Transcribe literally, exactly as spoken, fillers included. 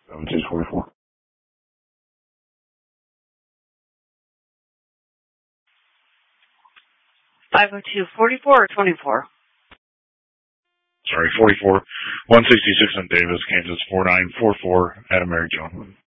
seventeen forty-four. five oh two forty-four or twenty-four? Sorry, forty-four. one sixty-six on Davis, Kansas, four nine four four, Adam Mary John.